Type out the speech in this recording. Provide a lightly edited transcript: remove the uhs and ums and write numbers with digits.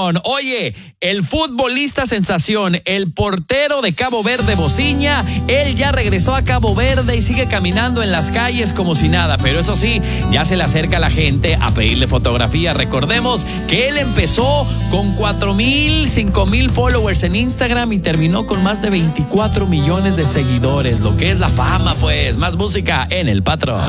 patrón. Oye, el futbolista sensación, el portero de Cabo Verde, Bociña, él ya regresó a Cabo Verde y sigue caminando en las calles como si nada, pero eso sí, ya se le acerca a la gente a pedirle fotografía. Recordemos que él empezó con 4,000, 5,000 followers en Instagram y terminó con más de 24 millones de seguidores, lo que es la fama, pues. Más música en El Patrón.